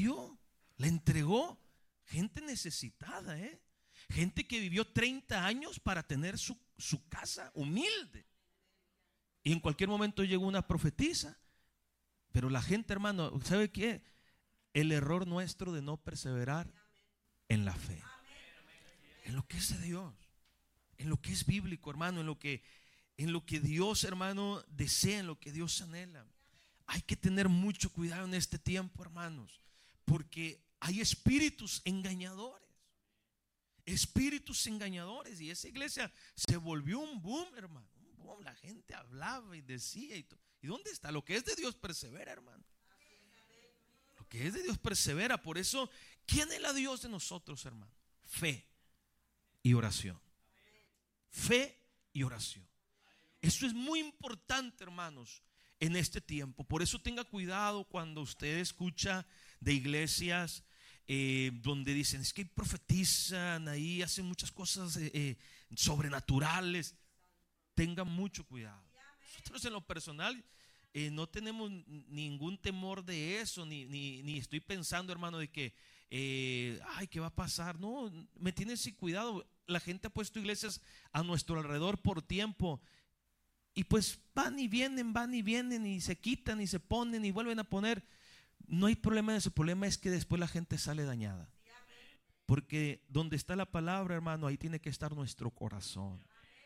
dio, la entregó. Gente necesitada, gente que vivió 30 años para tener su casa humilde. Y en cualquier momento llegó una profetisa. Pero la gente, hermano, ¿sabe qué? El error nuestro de no perseverar en la fe, en lo que es de Dios, en lo que es bíblico, hermano, en lo que Dios, hermano, desea, en lo que Dios anhela. Hay que tener mucho cuidado en este tiempo, hermanos, porque hay espíritus engañadores. Espíritus engañadores. Y esa iglesia se volvió un boom, hermano. Un boom. La gente hablaba y decía y todo. ¿Y dónde está? Lo que es de Dios persevera, hermano. Lo que es de Dios persevera. Por eso, ¿qué anhela Dios de nosotros, hermano? Fe y oración. Fe y oración. Eso es muy importante, hermanos, en este tiempo. Por eso tenga cuidado cuando usted escucha de iglesias donde dicen, es que profetizan ahí, hacen muchas cosas sobrenaturales. Tenga mucho cuidado. Nosotros en lo personal no tenemos ningún temor de eso, ni estoy pensando, hermano, de que ay, ¿qué va a pasar? No, me tienen sin cuidado. La gente ha puesto iglesias a nuestro alrededor por tiempo, y pues van y vienen y se quitan y se ponen y vuelven a poner. No hay problema de eso. El problema es que después la gente sale dañada, porque donde está la palabra, hermano, ahí tiene que estar nuestro corazón.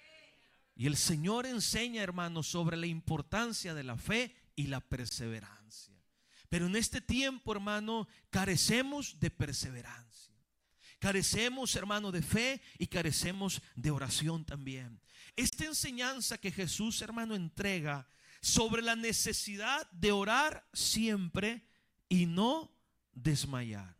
Y el Señor enseña, hermano, sobre la importancia de la fe y la perseverancia. Pero en este tiempo, hermano, carecemos de perseverancia. Carecemos, hermano, de fe y carecemos de oración también. Esta enseñanza que Jesús, hermano, entrega sobre la necesidad de orar siempre y no desmayar.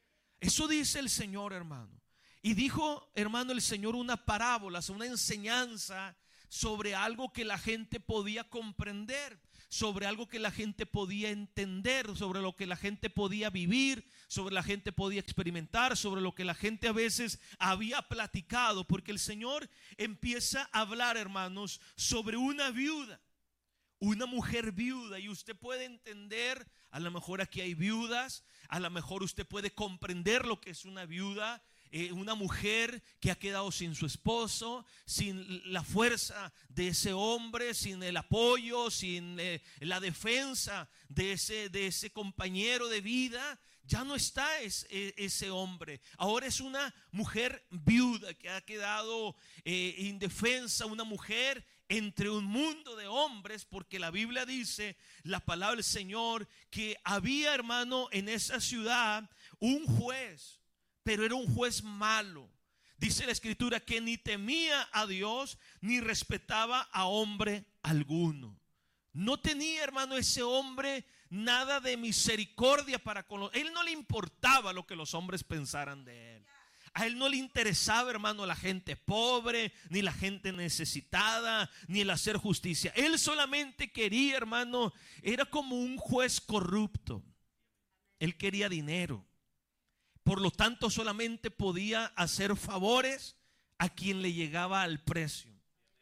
Eso dice el Señor, hermano. Y dijo, hermano, el Señor una parábola, una enseñanza sobre algo que la gente podía comprender, sobre algo que la gente podía entender, sobre lo que la gente podía vivir, sobre la gente podía experimentar, sobre lo que la gente a veces había platicado. Porque el Señor empieza a hablar, hermanos, sobre una viuda, una mujer viuda. Y usted puede entender, a lo mejor aquí hay viudas, a lo mejor usted puede comprender lo que es una viuda. Una mujer que ha quedado sin su esposo, sin la fuerza de ese hombre, sin el apoyo, sin la defensa de ese compañero de vida. Ya no está ese hombre. Ahora es una mujer viuda que ha quedado indefensa, una mujer entre un mundo de hombres, porque la Biblia dice, la palabra del Señor, que había, hermano, en esa ciudad un juez. Pero era un juez malo. Dice la Escritura que ni temía a Dios ni respetaba a hombre alguno. No tenía, hermano, ese hombre nada de misericordia para con los. Él no le importaba lo que los hombres pensaran de él. A él no le interesaba, hermano, la gente pobre, ni la gente necesitada, ni el hacer justicia. Él solamente quería, hermano, era como un juez corrupto. Él quería dinero. Por lo tanto, solamente podía hacer favores a quien le llegaba al precio.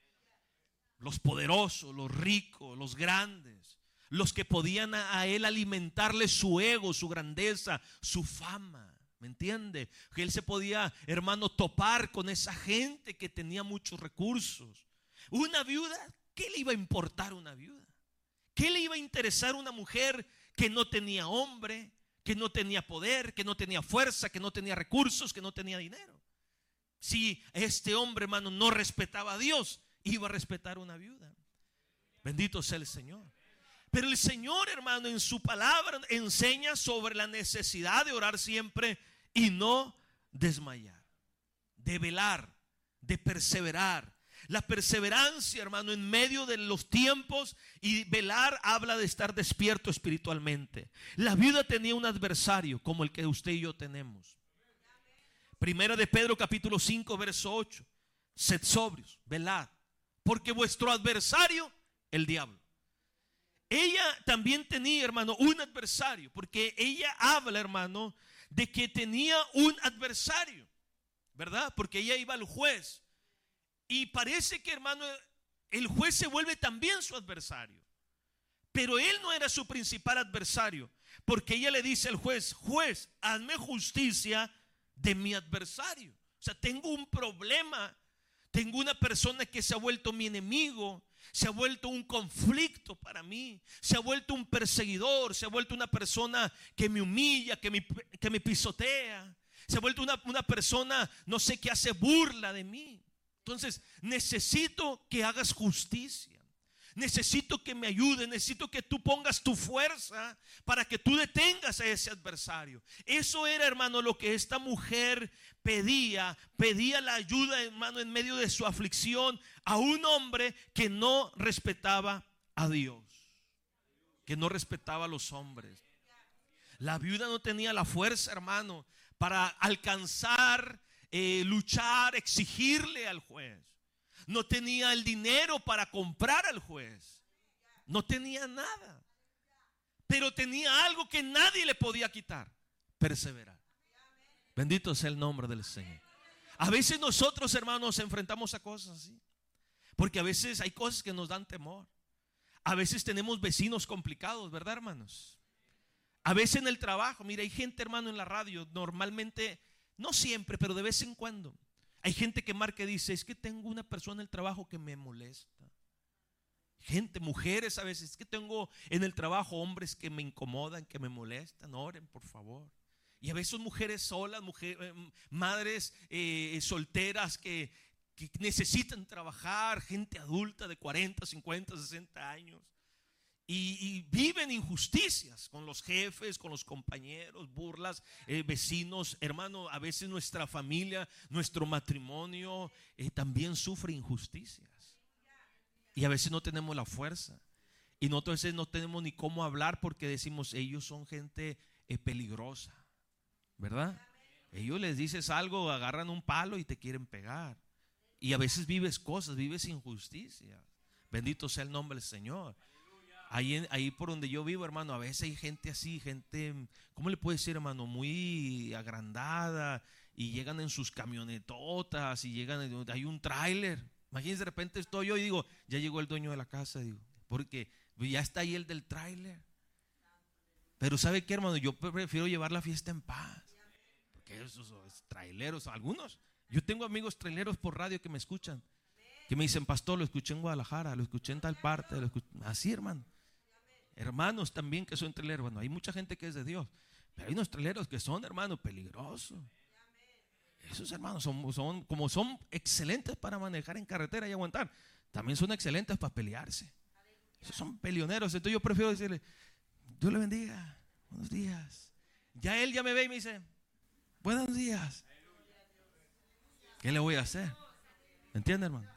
Los poderosos, los ricos, los grandes, los que podían a él alimentarle su ego, su grandeza, su fama. ¿Me entiende? Que él se podía, hermano, topar con esa gente que tenía muchos recursos. Una viuda, ¿qué le iba a importar una viuda? ¿Qué le iba a interesar una mujer que no tenía hombre, que no tenía poder, que no tenía fuerza, que no tenía recursos, que no tenía dinero? Si este hombre, hermano, no respetaba a Dios, iba a respetar a una viuda. Bendito sea el Señor. Pero el Señor, hermano, en su palabra enseña sobre la necesidad de orar siempre y no desmayar, de velar, de perseverar. La perseverancia, hermano, en medio de los tiempos, y velar habla de estar despierto espiritualmente. La viuda tenía un adversario como el que usted y yo tenemos. Primera de Pedro capítulo 5 verso 8. Sed sobrios, velad, porque vuestro adversario, el diablo. Ella también tenía, hermano, un adversario, porque ella habla, hermano, de que tenía un adversario, ¿verdad? Porque ella iba al juez. Y parece que, hermano, el juez se vuelve también su adversario. Pero él no era su principal adversario. Porque ella le dice al juez: juez, hazme justicia de mi adversario. O sea, tengo un problema. Tengo una persona que se ha vuelto mi enemigo. Se ha vuelto un conflicto para mí. Se ha vuelto un perseguidor. Se ha vuelto una persona que me humilla, que me pisotea. Se ha vuelto una persona, no sé, que hace burla de mí. Entonces necesito que hagas justicia. Necesito que me ayudes, necesito que tú pongas tu fuerza para que tú detengas a ese adversario. Eso era, hermano, lo que esta mujer pedía la ayuda, hermano, en medio de su aflicción, a un hombre que no respetaba a Dios, que no respetaba a los hombres. La viuda no tenía la fuerza, hermano, para alcanzar, luchar, exigirle al juez. No tenía el dinero para comprar al juez. No tenía nada. Pero tenía algo que nadie le podía quitar: perseverar. Bendito sea el nombre del Señor. A veces nosotros, hermanos, nos enfrentamos a cosas así, porque a veces hay cosas que nos dan temor. A veces tenemos vecinos complicados, ¿verdad, hermanos? A veces en el trabajo. Mira, hay gente, hermano, en la radio, normalmente, no siempre, pero de vez en cuando, hay gente que marca y dice: es que tengo una persona en el trabajo que me molesta. Gente, mujeres a veces: es que tengo en el trabajo hombres que me incomodan, que me molestan. Oren, por favor. Y a veces mujeres solas, madres solteras que necesitan trabajar, gente adulta de 40, 50, 60 años. Y viven injusticias con los jefes, con los compañeros, burlas, vecinos. Hermano, a veces nuestra familia, nuestro matrimonio también sufre injusticias. Y a veces no tenemos la fuerza. Y nosotros a veces no tenemos ni cómo hablar, porque decimos: ellos son gente peligrosa, ¿verdad? Ellos les dices algo, agarran un palo y te quieren pegar. Y a veces vives cosas, vives injusticia. Bendito sea el nombre del Señor. Ahí por donde yo vivo, hermano, a veces hay gente así, gente, ¿cómo le puedo decir, hermano? Muy agrandada, y llegan en sus camionetotas, y llegan, hay un tráiler. Imagínense, de repente estoy yo y digo: ya llegó el dueño de la casa, digo, porque ya está ahí el del tráiler. Pero ¿sabe qué, hermano? Yo prefiero llevar la fiesta en paz, porque esos traileros, algunos, yo tengo amigos traileros por radio que me escuchan, que me dicen: pastor, lo escuché en Guadalajara, lo escuché en tal parte, así, hermano. Hermanos también que son traileros. Bueno, hay mucha gente que es de Dios, pero hay unos traileros que son, hermano, peligrosos. Esos hermanos son excelentes para manejar en carretera y aguantar, también son excelentes para pelearse. Esos son peleoneros. Entonces yo prefiero decirle: Dios le bendiga, buenos días. Ya él ya me ve y me dice: buenos días. ¿Qué le voy a hacer? ¿Me entiende, hermano?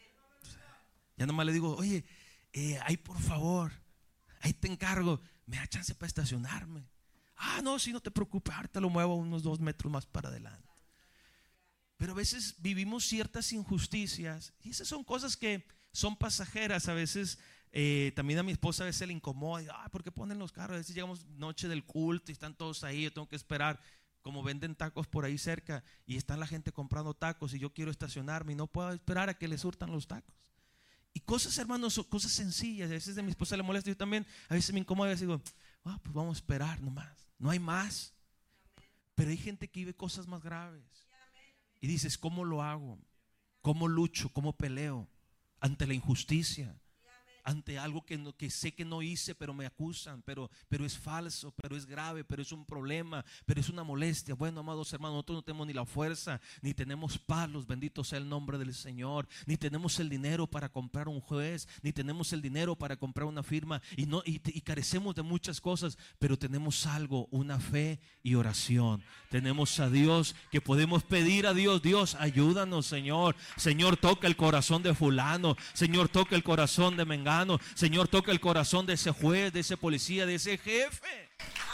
Ya nomás le digo: oye, ahí por favor, ahí te encargo, me da chance para estacionarme. Ah, no, si no te preocupes, ahorita lo muevo unos 2 metros más para adelante. Pero a veces vivimos ciertas injusticias, y esas son cosas que son pasajeras. A veces también a mi esposa a veces le incomoda: ¿por qué ponen los carros? A veces llegamos noche del culto y están todos ahí, yo tengo que esperar. Como venden tacos por ahí cerca y está la gente comprando tacos, y yo quiero estacionarme y no puedo esperar a que les surtan los tacos. Y cosas, hermanos, son cosas sencillas. A veces a mi esposa le molesta, yo también, a veces me incomoda, y digo: pues vamos a esperar nomás, no hay más. Pero hay gente que vive cosas más graves y dices: ¿cómo lo hago? ¿Cómo lucho? ¿Cómo peleo ante la injusticia? Ante algo que sé que no hice, pero me acusan, pero es falso, pero es grave, pero es un problema, pero es una molestia. Bueno, amados hermanos, nosotros no tenemos ni la fuerza, ni tenemos palos, bendito sea el nombre del Señor, ni tenemos el dinero para comprar un juez, ni tenemos el dinero para comprar una firma, y carecemos de muchas cosas, pero tenemos algo: una fe y oración. Tenemos a Dios, que podemos pedir a Dios: Dios, ayúdanos, Señor. Señor, toca el corazón de fulano. Señor, toca el corazón de mengano. Señor, toca el corazón de ese juez, de ese policía, de ese jefe.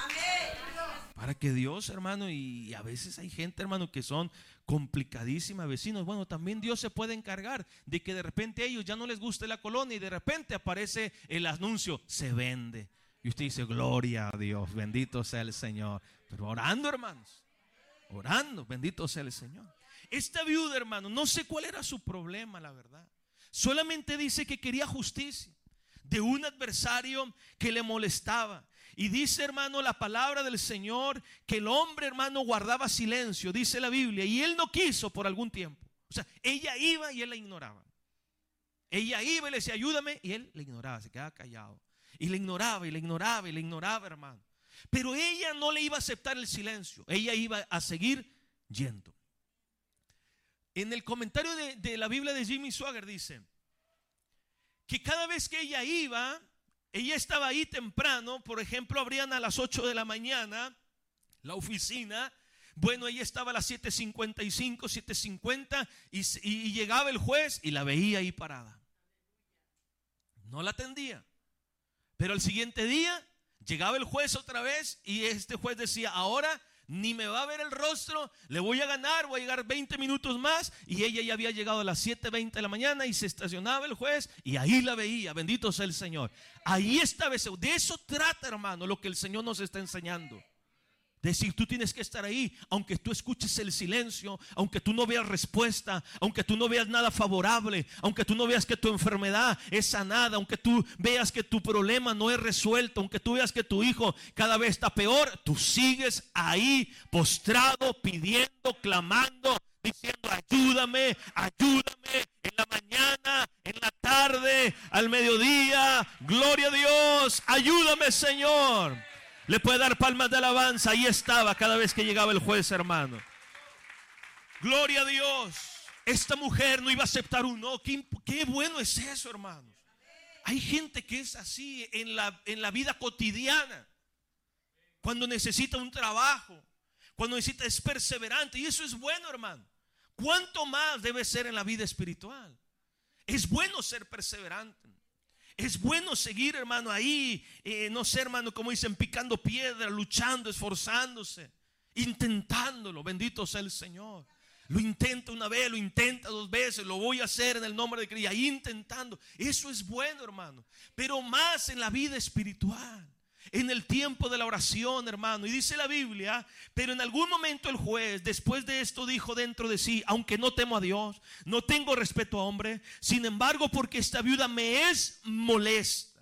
Para que Dios, hermano, y a veces hay gente, hermano, que son complicadísimas, vecinos. Bueno, también Dios se puede encargar de que de repente a ellos ya no les guste la colonia y de repente aparece el anuncio: se vende. Y usted dice: gloria a Dios, bendito sea el Señor. Pero orando, hermanos, orando, bendito sea el Señor. Esta viuda, hermano, no sé cuál era su problema, la verdad. Solamente dice que quería justicia de un adversario que le molestaba. Y dice, hermano, la palabra del Señor que el hombre, hermano, guardaba silencio, dice la Biblia, y él no quiso por algún tiempo. O sea, ella iba y él la ignoraba. Ella iba y le decía, ayúdame, y él la ignoraba, se quedaba callado. Y le ignoraba, y le ignoraba, y le ignoraba, hermano. Pero ella no le iba a aceptar el silencio. Ella iba a seguir yendo. En el comentario de la Biblia de Jimmy Swaggart dice que cada vez que ella iba, ella estaba ahí temprano. Por ejemplo, abrían a las 8 de la mañana la oficina. Bueno, ella estaba a las 7:55, 7:50 y llegaba el juez y la veía ahí parada. No la atendía. Pero al siguiente día llegaba el juez otra vez y este juez decía, ahora ni me va a ver el rostro, le voy a ganar, voy a llegar 20 minutos más. Y ella ya había llegado a las 7:20 de la mañana y se estacionaba el juez y ahí la veía. Bendito sea el Señor. Ahí estaba ese. De eso trata, hermano, lo que el Señor nos está enseñando. Decir, tú tienes que estar ahí, aunque tú escuches el silencio, aunque tú no veas respuesta, aunque tú no veas nada favorable, aunque tú no veas que tu enfermedad es sanada, aunque tú veas que tu problema no es resuelto, aunque tú veas que tu hijo cada vez está peor, tú sigues ahí postrado, pidiendo, clamando, diciendo, ayúdame, ayúdame, en la mañana, en la tarde, al mediodía, gloria a Dios, ayúdame, Señor. Le puede dar palmas de alabanza. Ahí estaba cada vez que llegaba el juez, hermano. Gloria a Dios. Esta mujer no iba a aceptar un no. Qué bueno es eso, hermanos. Hay gente que es así en la vida cotidiana. Cuando necesita un trabajo, cuando necesita, es perseverante. Y eso es bueno, hermano. ¿Cuánto más debe ser en la vida espiritual? Es bueno ser perseverante. Es bueno seguir, hermano, ahí, no sé, hermano, como dicen, picando piedra, luchando, esforzándose, intentándolo. Bendito sea el Señor. Lo intenta una vez, lo intenta 2 veces, lo voy a hacer en el nombre de Cristo. Y ahí intentando. Eso es bueno, hermano. Pero más en la vida espiritual, en el tiempo de la oración, hermano. Y dice la Biblia, pero en algún momento el juez, después de esto, dijo dentro de sí, aunque no temo a Dios, no tengo respeto a hombre, sin embargo, porque esta viuda me es molesta.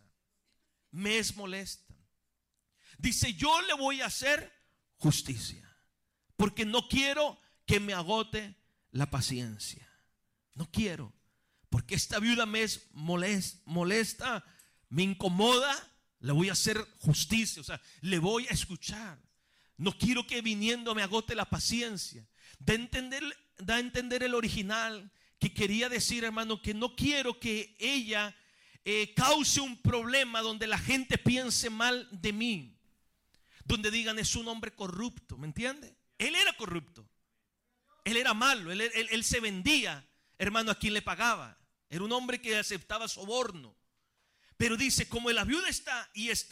Me es molesta. Dice, yo le voy a hacer justicia, porque no quiero que me agote la paciencia. No quiero, porque esta viuda me es molesta, me incomoda. Le voy a hacer justicia, o sea, le voy a escuchar. No quiero que viniendo me agote la paciencia. Da a entender el original que quería decir, hermano, que no quiero que ella cause un problema donde la gente piense mal de mí, donde digan es un hombre corrupto, ¿me entiende? Él era corrupto, él era malo, él se vendía, hermano, a quien le pagaba. Era un hombre que aceptaba soborno. Pero dice, como la viuda está,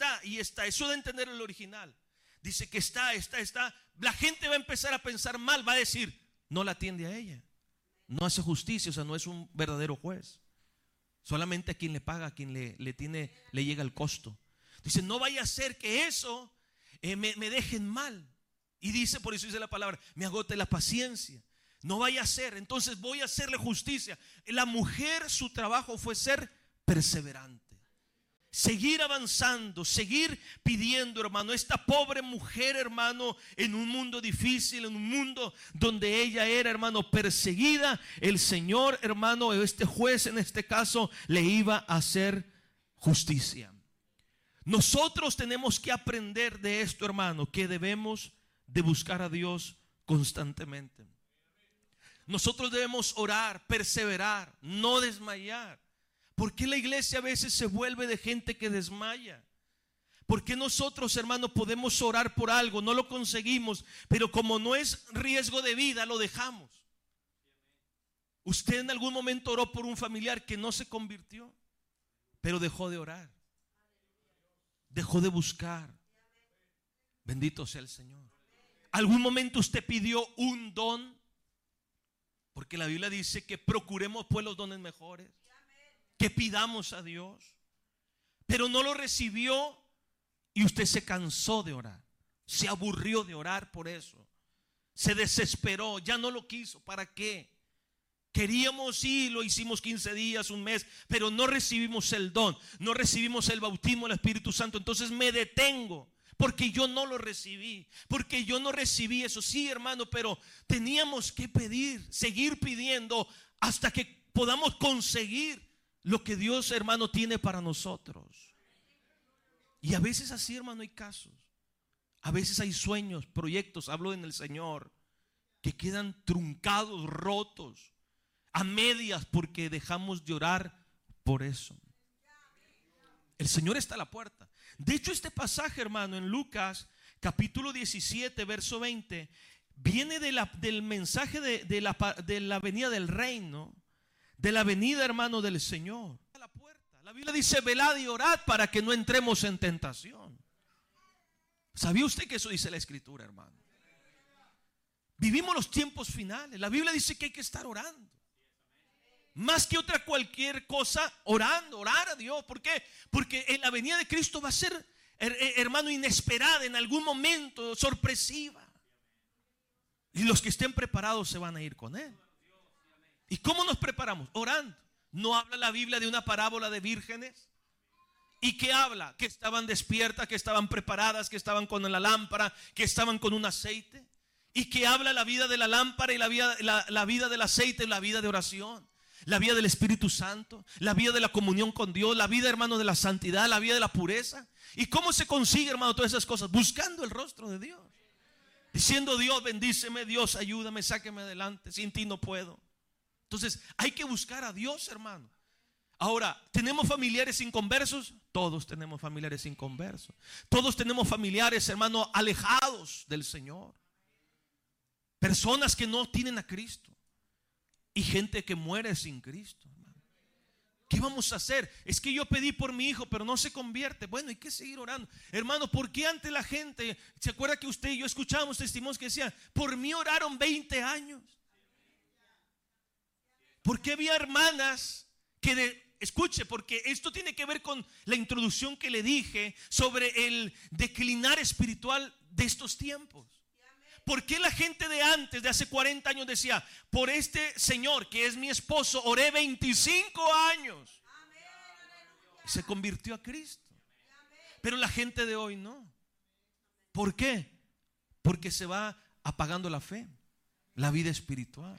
eso de entender el original. Dice que está, la gente va a empezar a pensar mal, va a decir, no la atiende a ella, no hace justicia, o sea, no es un verdadero juez. Solamente a quien le paga, a quien le llega el costo. Dice, no vaya a ser que eso me dejen mal. Y dice, por eso dice la palabra, me agote la paciencia. No vaya a ser, entonces voy a hacerle justicia. La mujer, su trabajo fue ser perseverante. Seguir avanzando, seguir pidiendo, hermano. Esta pobre mujer, hermano, en un mundo difícil, en un mundo donde ella era, hermano, perseguida, el Señor, hermano, este juez en este caso, le iba a hacer justicia. Nosotros tenemos que aprender de esto, hermano, que debemos de buscar a Dios constantemente. Nosotros debemos orar, perseverar, no desmayar. ¿Por qué la iglesia a veces se vuelve de gente que desmaya? ¿Por qué nosotros, hermano, podemos orar por algo, no lo conseguimos, pero como no es riesgo de vida, lo dejamos? Usted en algún momento oró por un familiar que no se convirtió, pero dejó de orar, dejó de buscar. Bendito sea el Señor. ¿Algún momento usted pidió un don? Porque la Biblia dice que procuremos pues los dones mejores, que pidamos a Dios, pero no lo recibió y usted se cansó de orar, se aburrió de orar por eso, se desesperó, ya no lo quiso. ¿Para qué? Queríamos ir, lo hicimos 15 días, un mes, pero no recibimos el don, no recibimos el bautismo del Espíritu Santo. Entonces me detengo porque yo no lo recibí, porque yo no recibí eso. Sí, hermano, pero teníamos que pedir, seguir pidiendo hasta que podamos conseguir lo que Dios, hermano, tiene para nosotros. Y a veces así, hermano, hay casos. A veces hay sueños, proyectos, hablo en el Señor, que quedan truncados, rotos, a medias, porque dejamos de orar por eso. El Señor está a la puerta. De hecho, este pasaje, hermano, en Lucas capítulo 17, verso 20, viene del mensaje de la venida del reino, de la venida, hermano, del Señor. A la puerta. La Biblia dice: velad y orad para que no entremos en tentación. ¿Sabía usted que eso dice la Escritura, hermano? Vivimos los tiempos finales. La Biblia dice que hay que estar orando. Más que otra cualquier cosa, orando, orar a Dios. ¿Por qué? Porque en la venida de Cristo va a ser, hermano, inesperada, en algún momento, sorpresiva. Y los que estén preparados se van a ir con Él. ¿Y cómo nos preparamos? Orando. ¿No habla la Biblia de una parábola de vírgenes? ¿Y qué habla? Que estaban despiertas, que estaban preparadas, que estaban con la lámpara, que estaban con un aceite. ¿Y que habla la vida de la lámpara y la vida del aceite, la vida de oración? La vida del Espíritu Santo, la vida de la comunión con Dios, la vida, hermano, de la santidad, la vida de la pureza. ¿Y cómo se consigue, hermano, todas esas cosas? Buscando el rostro de Dios. Diciendo: Dios, bendíceme, Dios, ayúdame, sáqueme adelante, sin ti no puedo. Entonces hay que buscar a Dios, hermano. Ahora, ¿tenemos familiares inconversos? Todos tenemos familiares inconversos. Todos tenemos familiares, hermano, alejados del Señor. Personas que no tienen a Cristo. Y gente que muere sin Cristo, hermano. ¿Qué vamos a hacer? Es que yo pedí por mi hijo, pero no se convierte. Bueno, hay que seguir orando. Hermano, ¿por qué ante la gente? ¿Se acuerda que usted y yo escuchábamos testimonios que decían: por mí oraron 20 años? Porque había hermanas que escuche, porque esto tiene que ver con la introducción que le dije sobre el declinar espiritual de estos tiempos. ¿Por qué la gente de antes, de hace 40 años, decía: por este señor que es mi esposo oré 25 años? Y se convirtió a Cristo. Pero la gente de hoy no. ¿Por qué? Porque se va apagando la fe, la vida espiritual.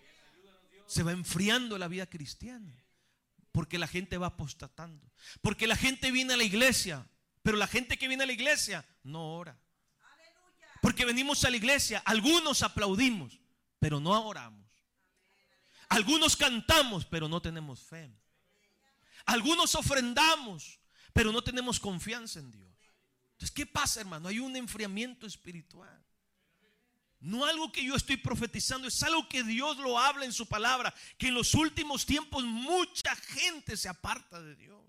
Se va enfriando la vida cristiana. Porque la gente va apostatando. Porque la gente viene a la iglesia, pero la gente que viene a la iglesia no ora. Porque venimos a la iglesia, algunos aplaudimos, pero no oramos. Algunos cantamos, pero no tenemos fe. Algunos ofrendamos, pero no tenemos confianza en Dios. Entonces, ¿qué pasa, hermano? Hay un enfriamiento espiritual. No algo que yo estoy profetizando, es algo que Dios lo habla en su palabra, que en los últimos tiempos mucha gente se aparta de Dios.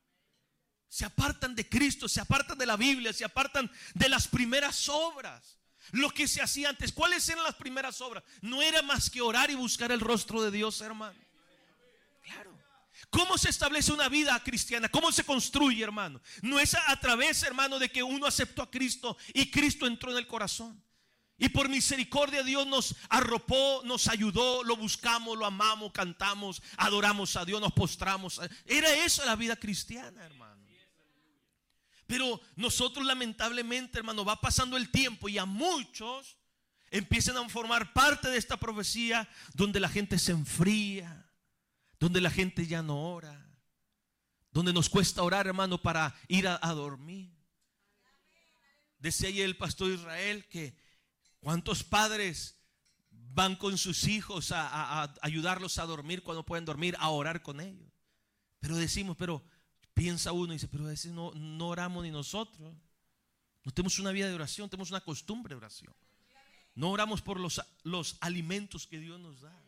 Se apartan de Cristo, se apartan de la Biblia, se apartan de las primeras obras. Lo que se hacía antes. ¿Cuáles eran las primeras obras? No era más que orar y buscar el rostro de Dios, hermano. Claro. ¿Cómo se establece una vida cristiana? ¿Cómo se construye, hermano? No es a través, hermano, de que uno aceptó a Cristo y Cristo entró en el corazón. Y por misericordia Dios nos arropó, nos ayudó, lo buscamos, lo amamos, cantamos, adoramos a Dios, nos postramos. Era eso la vida cristiana, hermano. Pero nosotros, lamentablemente, hermano, va pasando el tiempo y a muchos empiezan a formar parte de esta profecía donde la gente se enfría, donde la gente ya no ora, donde nos cuesta orar, hermano, para ir a dormir. Decía ayer el pastor Israel que cuántos padres van con sus hijos a ayudarlos a dormir cuando pueden dormir, a orar con ellos. Pero decimos, pero piensa uno y dice: pero a veces no oramos ni nosotros. No tenemos una vida de oración, tenemos una costumbre de oración. No oramos por los alimentos que Dios nos da.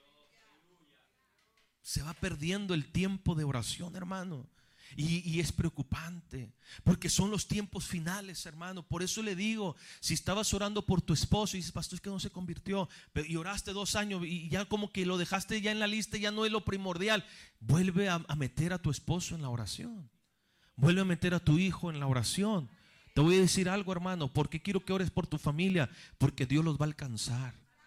Se va perdiendo el tiempo de oración, hermano. Y es preocupante, porque son los tiempos finales, hermano. Por eso le digo, si estabas orando por tu esposo y dices: pastor, es que no se convirtió, y oraste 2 años y ya como que lo dejaste ya en la lista, ya no es lo primordial, vuelve a meter a tu esposo en la oración. Vuelve a meter a tu hijo en la oración. Te voy a decir algo, hermano. ¿Por qué quiero que ores por tu familia? Porque Dios los va a alcanzar.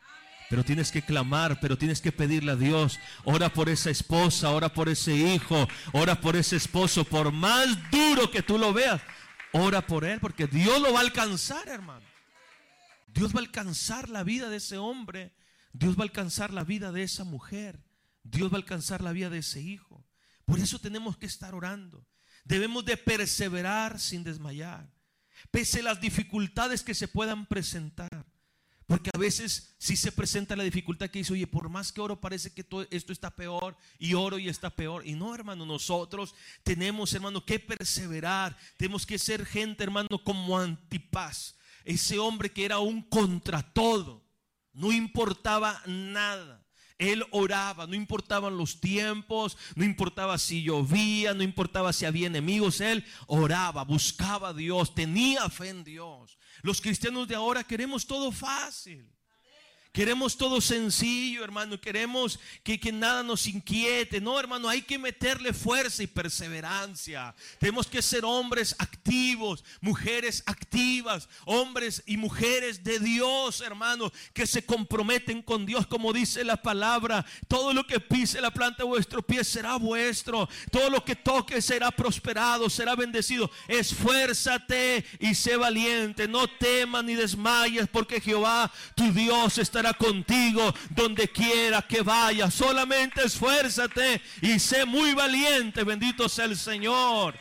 Pero tienes que clamar, pero tienes que pedirle a Dios. Ora por esa esposa, ora por ese hijo, ora por ese esposo. Por más duro que tú lo veas, ora por él, porque Dios lo va a alcanzar, hermano. Dios va a alcanzar la vida de ese hombre. Dios va a alcanzar la vida de esa mujer. Dios va a alcanzar la vida de ese hijo. Por eso tenemos que estar orando. Debemos de perseverar sin desmayar, pese a las dificultades que se puedan presentar. Porque a veces sí se presenta la dificultad que dice, oye, por más que oro parece que todo esto está peor, y oro y está peor. Y no, hermano, nosotros tenemos, hermano, que perseverar. Tenemos que ser gente, hermano, como Antipas, ese hombre que era un contra todo. No importaba nada. Él oraba, no importaban los tiempos, no importaba si llovía, no importaba si había enemigos. Él oraba, buscaba a Dios, tenía fe en Dios. Los cristianos de ahora queremos todo fácil. Queremos todo sencillo, hermano. Queremos que nada nos inquiete. No, hermano, hay que meterle fuerza y perseverancia. Tenemos que ser hombres activos, mujeres activas, hombres y mujeres de Dios, hermano, que se comprometen con Dios, como dice la palabra. Todo lo que pise la planta de vuestro pie será vuestro. Todo lo que toque será prosperado, será bendecido. Esfuérzate y sé valiente. No temas ni desmayes, porque Jehová tu Dios estará contigo donde quiera que vayas. Solamente esfuérzate y sé muy valiente. Bendito sea el Señor.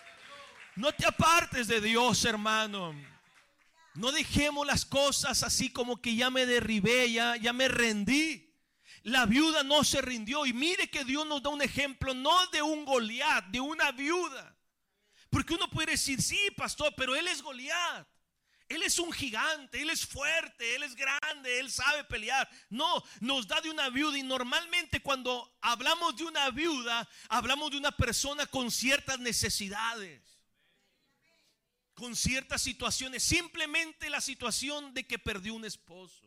No te apartes de Dios, hermano. No dejemos las cosas así como que ya me derribé, ya me rendí. La viuda no se rindió. Y mire que Dios nos da un ejemplo, no de un Goliat, de una viuda. Porque uno puede decir, sí, pastor, pero él es Goliat. Él es un gigante, él es fuerte, él es grande, él sabe pelear. No, nos da de una viuda. Y normalmente cuando hablamos de una viuda, hablamos de una persona con ciertas necesidades, con ciertas situaciones. Simplemente la situación de que perdió un esposo,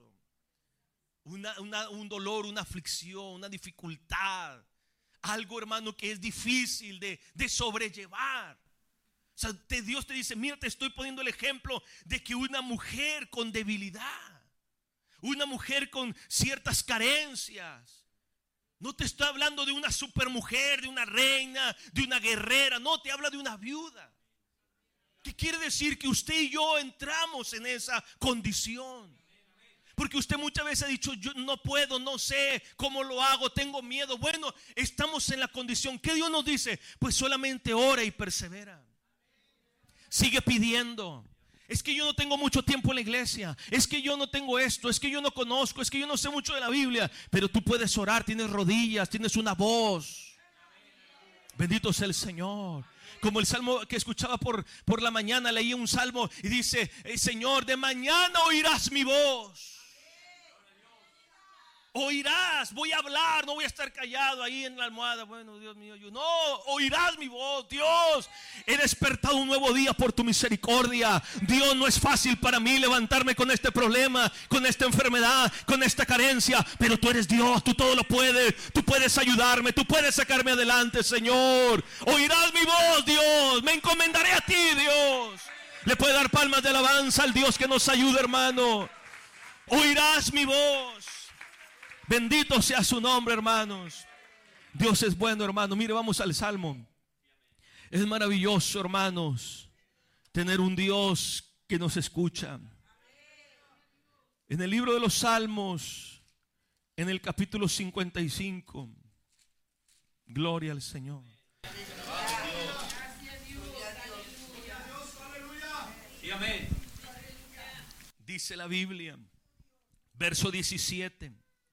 un dolor, una aflicción, una dificultad. Algo, hermano, que es difícil de sobrellevar. O sea, Dios te dice, mira, te estoy poniendo el ejemplo de que una mujer con debilidad, una mujer con ciertas carencias, no te estoy hablando de una supermujer, de una reina, de una guerrera. No, te habla de una viuda. ¿Qué quiere decir? Que usted y yo entramos en esa condición. Porque usted muchas veces ha dicho, yo no puedo, no sé cómo lo hago, tengo miedo. Bueno, estamos en la condición. ¿Qué Dios nos dice? Pues solamente ora y persevera. Sigue pidiendo. Es que yo no tengo mucho tiempo en la iglesia. Es que yo no tengo esto. Es que yo no conozco. Es que yo no sé mucho de la Biblia. Pero tú puedes orar. Tienes rodillas. Tienes una voz. Bendito sea el Señor. Como el salmo que escuchaba por la mañana. Leí un salmo y dice, Señor, de mañana oirás mi voz. Oirás, voy a hablar, no voy a estar callado ahí en la almohada. Bueno, Dios mío, yo no, oirás mi voz. Dios, he despertado un nuevo día por tu misericordia. Dios, no es fácil para mí levantarme con este problema, con esta enfermedad, con esta carencia, pero tú eres Dios, tú todo lo puedes. Tú puedes ayudarme, tú puedes sacarme adelante, Señor. Oirás mi voz, Dios, me encomendaré a ti, Dios. Le puede dar palmas de alabanza al Dios que nos ayuda, hermano. Oirás mi voz. Bendito sea su nombre, hermanos. Dios es bueno, hermano. Mire, vamos al Salmo. Es maravilloso, hermanos, tener un Dios que nos escucha. En el libro de los Salmos, en el capítulo 55, gloria al Señor. Dice la Biblia, verso 17.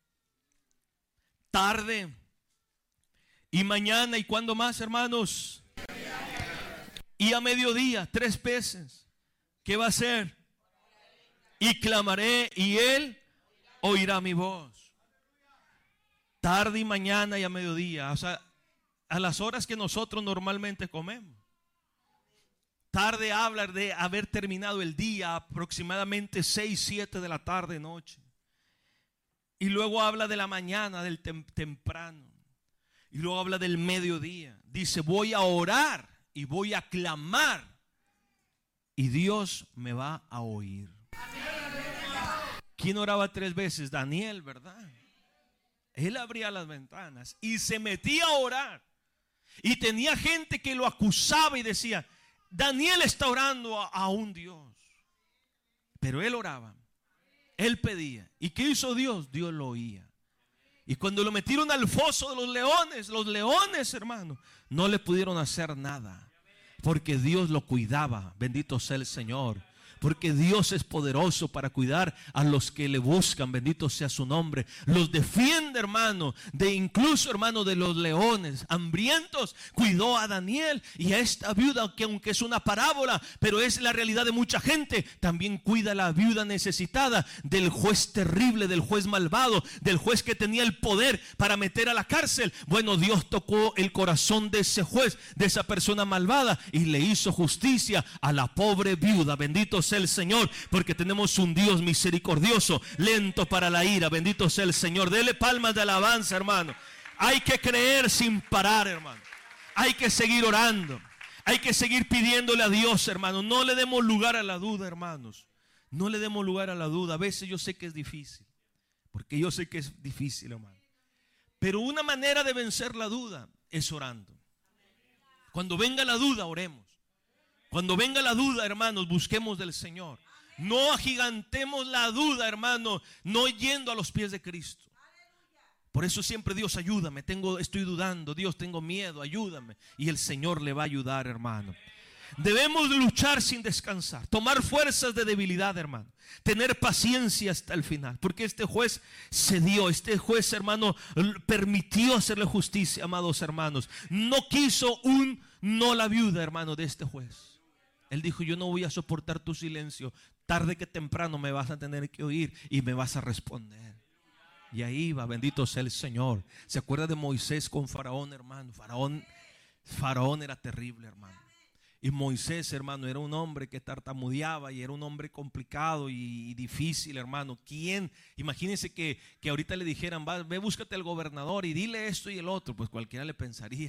Tarde y mañana, ¿y cuándo más, hermanos? Y a mediodía, 3 veces. ¿Qué va a hacer? Y clamaré y él oirá mi voz. Tarde y mañana y a mediodía. O sea, a las horas que nosotros normalmente comemos. Tarde habla de haber terminado el día, aproximadamente 6, 7 de la tarde, noche. Y luego habla de la mañana, del temprano. Y luego habla del mediodía. Dice, voy a orar y voy a clamar. Y Dios me va a oír. ¿Quién oraba 3 veces? Daniel, ¿verdad? Él abría las ventanas y se metía a orar. Y tenía gente que lo acusaba y decía: Daniel está orando a un Dios. Pero él oraba, él pedía. ¿Y qué hizo Dios? Dios lo oía. Y cuando lo metieron al foso de los leones, hermano, no le pudieron hacer nada, porque Dios lo cuidaba. Bendito sea el Señor. Porque Dios es poderoso para cuidar a los que le buscan. Bendito sea su nombre. Los defiende, hermano, de incluso, hermano, de los leones hambrientos. Cuidó a Daniel y a esta viuda, que aunque es una parábola, pero es la realidad de mucha gente. También cuida a la viuda necesitada del juez terrible, del juez malvado, del juez que tenía el poder para meter a la cárcel. Bueno, Dios tocó el corazón de ese juez, de esa persona malvada, y le hizo justicia a la pobre viuda. Bendito sea el Señor, porque tenemos un Dios misericordioso, lento para la ira. Bendito sea el Señor. Dele palmas de alabanza, hermano. Hay que creer sin parar, hermano. Hay que seguir orando. Hay que seguir pidiéndole a Dios, hermano. No le demos lugar a la duda, hermanos. No le demos lugar a la duda. A veces yo sé que es difícil, porque yo sé que es difícil, hermano. Pero una manera de vencer la duda es orando. Cuando venga la duda, oremos. Cuando venga la duda, hermanos, busquemos del Señor. No agigantemos la duda, hermano, no yendo a los pies de Cristo. Por eso siempre: Dios, ayúdame, estoy dudando. Dios, tengo miedo, ayúdame. Y el Señor le va a ayudar, hermano. Debemos luchar sin descansar, tomar fuerzas de debilidad, hermano, tener paciencia hasta el final, porque este juez cedió. Este juez, hermano, permitió hacerle justicia, amados hermanos. No quiso no la viuda, hermano, de este juez. Él dijo: yo no voy a soportar tu silencio. Tarde que temprano me vas a tener que oír y me vas a responder. Y ahí va, bendito sea el Señor. ¿Se acuerda de Moisés con Faraón, hermano? Faraón era terrible, hermano. Y Moisés, hermano, era un hombre que tartamudeaba y era un hombre complicado y difícil, hermano. ¿Quién? Imagínense que ahorita le dijeran: ve, búscate al gobernador y dile esto y el otro. Pues cualquiera le pensaría.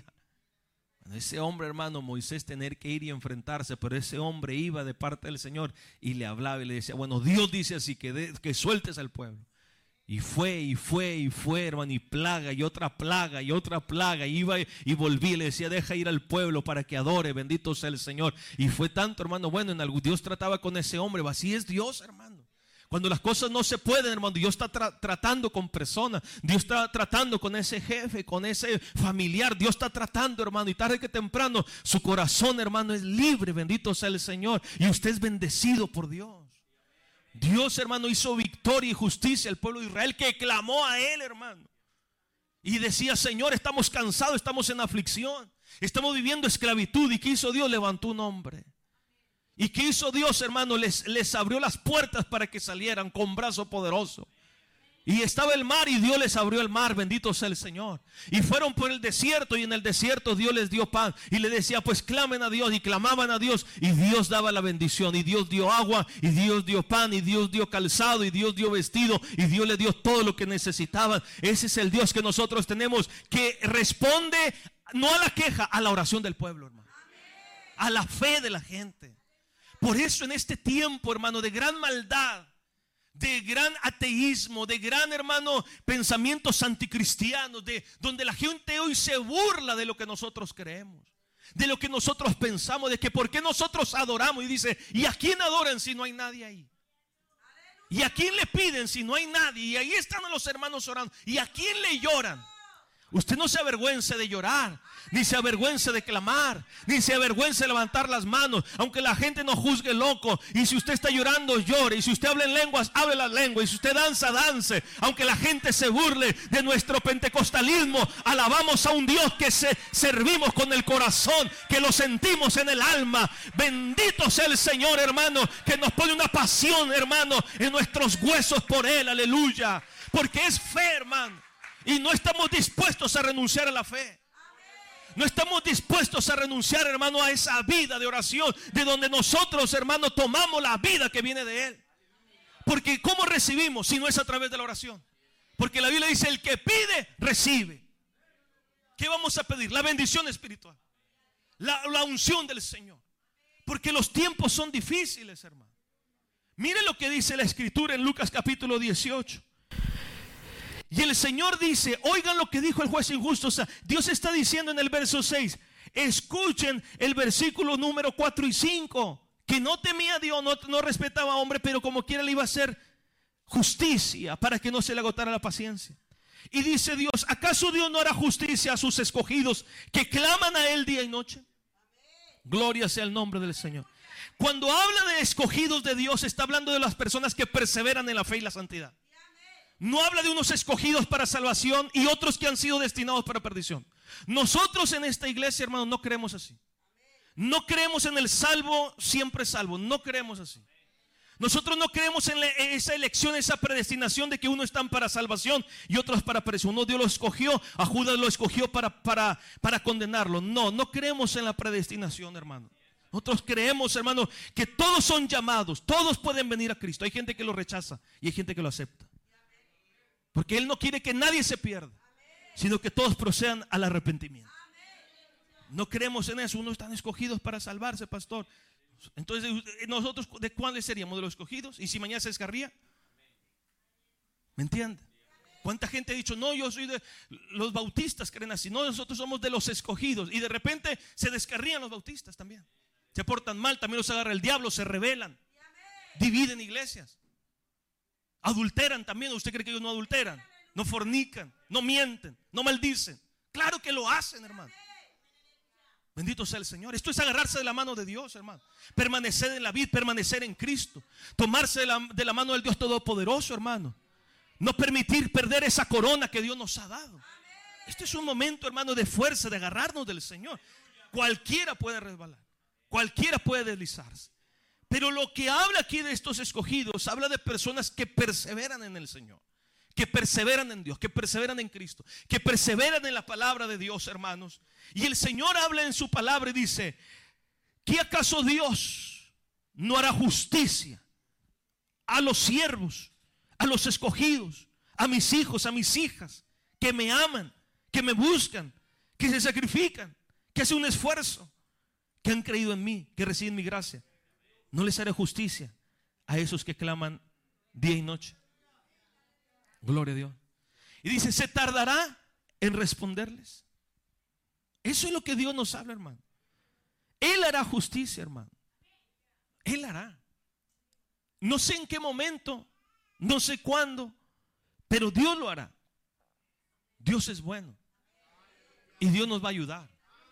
Ese hombre, hermano, Moisés, tener que ir y enfrentarse, pero ese hombre iba de parte del Señor y le hablaba y le decía: bueno, Dios dice así, que sueltes al pueblo. Y fue, hermano, y plaga y otra plaga y otra plaga. Iba y volvía y le decía: deja ir al pueblo para que adore, bendito sea el Señor. Y fue tanto, hermano, bueno, Dios trataba con ese hombre. Así es Dios, hermano. Cuando las cosas no se pueden, hermano, Dios está tratando con personas. Dios está tratando con ese jefe, con ese familiar. Dios está tratando, hermano, y tarde que temprano su corazón, hermano, es libre. Bendito sea el Señor. Y usted es bendecido por Dios. Dios, hermano, hizo victoria y justicia al pueblo de Israel, que clamó a él, hermano, y decía: Señor, estamos cansados, estamos en aflicción, estamos viviendo esclavitud. ¿Y qué hizo Dios? Levantó un hombre. ¿Y qué hizo Dios, hermano? Les abrió las puertas para que salieran con brazo poderoso. Y estaba el mar y Dios les abrió el mar, bendito sea el Señor. Y fueron por el desierto y en el desierto Dios les dio pan. Y le decía: pues clamen a Dios. Y clamaban a Dios y Dios daba la bendición. Y Dios dio agua y Dios dio pan y Dios dio calzado y Dios dio vestido y Dios les dio todo lo que necesitaban. Ese es el Dios que nosotros tenemos, que responde no a la queja, a la oración del pueblo, hermano. A la fe de la gente. Por eso en este tiempo, hermano, de gran maldad, de gran ateísmo, de gran, hermano, pensamientos anticristianos, donde la gente hoy se burla de lo que nosotros creemos, de lo que nosotros pensamos, de que por qué nosotros adoramos. Y dice: ¿y a quién adoran si no hay nadie ahí? ¿Y a quién le piden si no hay nadie? Y ahí están los hermanos orando. ¿Y a quién le lloran? Usted no se avergüence de llorar, ni se avergüence de clamar, ni se avergüence de levantar las manos, aunque la gente nos juzgue loco. Y si usted está llorando, llore. Y si usted habla en lenguas, hable las lenguas. Y si usted danza, dance. Aunque la gente se burle de nuestro pentecostalismo, alabamos a un Dios que servimos con el corazón, que lo sentimos en el alma. Bendito sea el Señor, hermano, que nos pone una pasión, hermano, en nuestros huesos por Él. Aleluya. Porque es fe, hermano. Y no estamos dispuestos a renunciar a la fe. No estamos dispuestos a renunciar, hermano, a esa vida de oración, de donde nosotros, hermano, tomamos la vida que viene de Él. Porque ¿cómo recibimos si no es a través de la oración? Porque la Biblia dice: el que pide, recibe. ¿Qué vamos a pedir? La bendición espiritual, la unción del Señor. Porque los tiempos son difíciles, hermano. Mire lo que dice la escritura en Lucas capítulo 18. Y el Señor dice, oigan lo que dijo el juez injusto. O sea, Dios está diciendo en el verso 6, escuchen el versículo número 4 y 5, que no temía a Dios, no respetaba a hombre, pero como quiera le iba a hacer justicia para que no se le agotara la paciencia. Y dice Dios, ¿acaso Dios no hará justicia a sus escogidos que claman a Él día y noche? Gloria sea el nombre del Señor. Cuando habla de escogidos de Dios, está hablando de las personas que perseveran en la fe y la santidad. No habla de unos escogidos para salvación y otros que han sido destinados para perdición. Nosotros en esta iglesia, hermanos, no creemos así. No creemos en el salvo, siempre salvo. No creemos así. Nosotros no creemos en esa elección, esa predestinación de que unos están para salvación y otros para perdición. No, Dios lo escogió, a Judas lo escogió para condenarlo. No creemos en la predestinación, hermano. Nosotros creemos, hermano, que todos son llamados, todos pueden venir a Cristo. Hay gente que lo rechaza y hay gente que lo acepta. Porque Él no quiere que nadie se pierda, sino que todos procedan al arrepentimiento. No creemos en eso. Unos están escogidos para salvarse, pastor. Entonces, nosotros, ¿de cuáles seríamos? ¿De los escogidos? ¿Y si mañana se descarría? ¿Me entiende? ¿Cuánta gente ha dicho, no, yo soy de los bautistas, creen así? No, nosotros somos de los escogidos. Y de repente se descarrían los bautistas también. Se portan mal, también los agarra el diablo, se rebelan, dividen iglesias, adulteran también. ¿Usted cree que ellos no adulteran? No fornican, no mienten, no maldicen. Claro que lo hacen, hermano. Bendito sea el Señor. Esto es agarrarse de la mano de Dios, hermano. Permanecer en la vida, permanecer en Cristo. Tomarse de la mano del Dios Todopoderoso, hermano. No permitir perder esa corona que Dios nos ha dado. Este es un momento, hermano, de fuerza, de agarrarnos del Señor. Cualquiera puede resbalar, cualquiera puede deslizarse. Pero lo que habla aquí de estos escogidos, habla de personas que perseveran en el Señor, que perseveran en Dios, que perseveran en Cristo, que perseveran en la palabra de Dios, hermanos. Y el Señor habla en su palabra y dice, ¿qué acaso Dios no hará justicia a los siervos, a los escogidos, a mis hijos, a mis hijas, que me aman, que me buscan, que se sacrifican, que hacen un esfuerzo, que han creído en mí, que reciben mi gracia? ¿No les haré justicia a esos que claman día y noche? Gloria a Dios. Y dice, ¿se tardará en responderles? Eso es lo que Dios nos habla, hermano. Él hará justicia, hermano. Él hará. No sé en qué momento, no sé cuándo, pero Dios lo hará. Dios es bueno y Dios nos va a ayudar.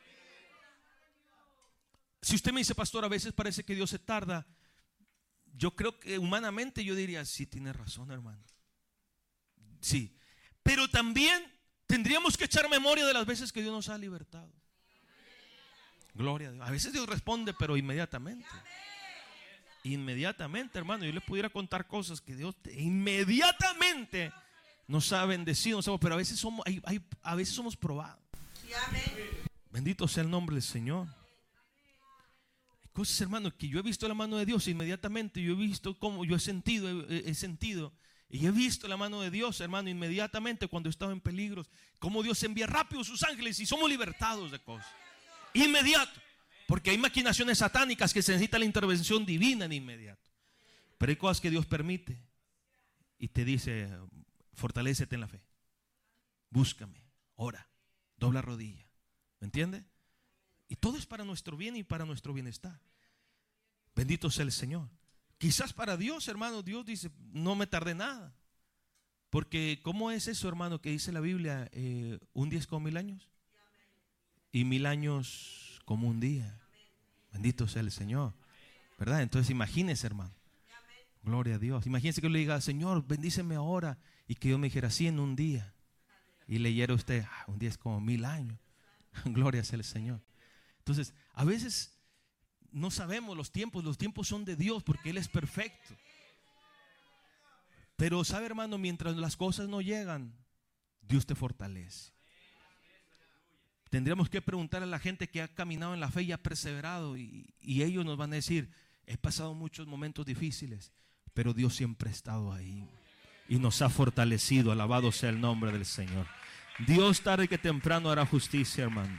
Si usted me dice, pastor, a veces parece que Dios se tarda, yo creo que humanamente yo diría, sí, tiene razón, hermano. Sí, pero también tendríamos que echar memoria de las veces que Dios nos ha libertado. Gloria a Dios. A veces Dios responde, pero inmediatamente. Inmediatamente, hermano. Yo le pudiera contar cosas que Dios inmediatamente nos ha bendecido, pero a veces somos probados. Bendito sea el nombre del Señor. Hay cosas, hermano, que yo he visto la mano de Dios inmediatamente. Yo he visto cómo yo he sentido. Y he visto la mano de Dios, hermano, inmediatamente cuando he estado en peligros, cómo Dios envía rápido sus ángeles y somos libertados de cosas. Inmediato. Porque hay maquinaciones satánicas que se necesita la intervención divina en inmediato. Pero hay cosas que Dios permite y te dice, fortalécete en la fe. Búscame, ora, dobla rodilla. ¿Me entiende? Y todo es para nuestro bien y para nuestro bienestar. Bendito sea el Señor. Quizás para Dios, hermano, Dios dice, no me tardé nada. Porque ¿cómo es eso, hermano, que dice la Biblia? Un día es como 1000 años y 1000 años como un día. Bendito sea el Señor, ¿verdad? Entonces imagínese, hermano. Gloria a Dios. Imagínese que yo le diga, Señor, bendíceme ahora, y que yo me dijera, sí, en un día. Y leyera usted, un día es como 1000 años. Gloria sea el Señor. Entonces, a veces no sabemos los tiempos son de Dios porque Él es perfecto. Pero sabe, hermano, mientras las cosas no llegan, Dios te fortalece. Tendríamos que preguntar a la gente que ha caminado en la fe y ha perseverado, y ellos nos van a decir, he pasado muchos momentos difíciles, pero Dios siempre ha estado ahí y nos ha fortalecido. Alabado sea el nombre del Señor. Dios tarde que temprano hará justicia, hermano.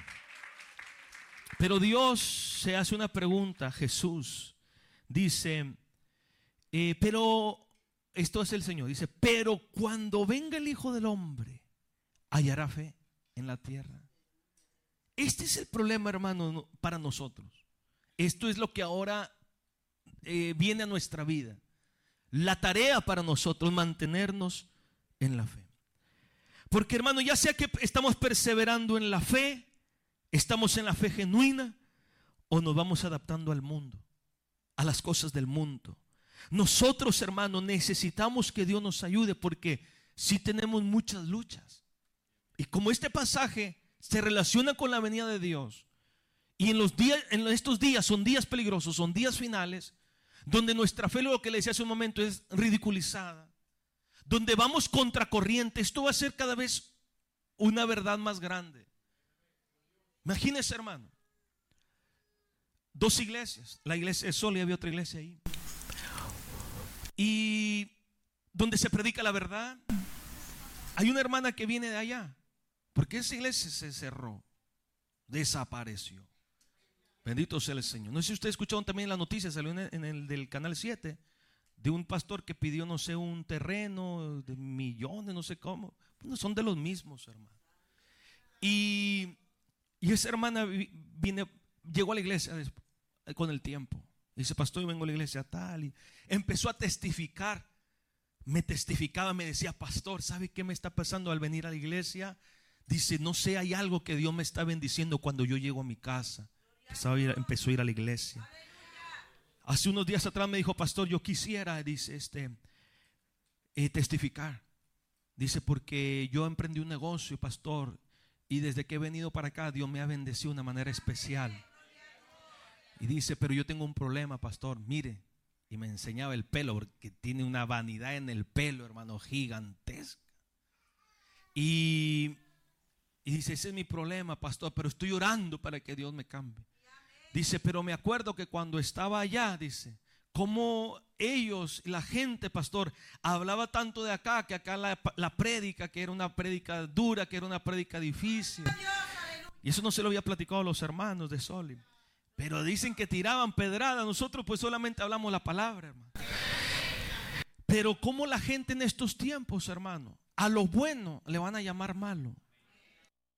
Pero Dios se hace una pregunta. Jesús dice, Pero esto es el Señor. Dice, pero cuando venga el Hijo del Hombre, hallará fe en la tierra. Este es el problema, hermano, para nosotros. Esto es lo que ahora viene a nuestra vida. La tarea para nosotros, mantenernos en la fe. Porque, hermano, ya sea que estamos perseverando en la fe, estamos en la fe genuina, o nos vamos adaptando al mundo, a las cosas del mundo. Nosotros, hermano, necesitamos que Dios nos ayude, porque sí tenemos muchas luchas. Y como este pasaje se relaciona con la venida de Dios, y en estos días son días peligrosos, son días finales, donde nuestra fe, lo que le decía hace un momento, es ridiculizada, donde vamos contracorriente. Esto va a ser cada vez una verdad más grande. Imagínese, hermano, 2 iglesias, la iglesia de Sol, y había otra iglesia ahí, y donde se predica la verdad. Hay una hermana que viene de allá, porque esa iglesia se cerró, desapareció. Bendito sea el Señor. No sé si ustedes escucharon también la noticia, salió en el del canal 7, de un pastor que pidió, no sé, un terreno de millones, no sé cómo. Bueno, son de los mismos, hermano. Y esa hermana llegó a la iglesia con el tiempo. Dice, pastor, yo vengo a la iglesia tal. Y empezó a testificar. Me testificaba, me decía, pastor, ¿sabe qué me está pasando al venir a la iglesia? Dice, no sé, hay algo que Dios me está bendiciendo cuando yo llego a mi casa. Empezó a ir a la iglesia. Hace unos días atrás me dijo, pastor, yo quisiera, dice, testificar. Dice, porque yo emprendí un negocio, pastor, y desde que he venido para acá, Dios me ha bendecido de una manera especial. Y dice, pero yo tengo un problema, pastor, mire. Y me enseñaba el pelo, porque tiene una vanidad en el pelo, hermano, gigantesca. Y dice, ese es mi problema, pastor, pero estoy orando para que Dios me cambie. Dice, pero me acuerdo que cuando estaba allá, dice, como ellos, la gente, pastor, hablaba tanto de acá, que acá la prédica, que era una prédica dura, que era una prédica difícil. Y eso no se lo había platicado a los hermanos de Soli. Pero dicen que tiraban pedradas. Nosotros pues solamente hablamos la palabra, hermano. Pero como la gente en estos tiempos, hermano, a lo bueno le van a llamar malo,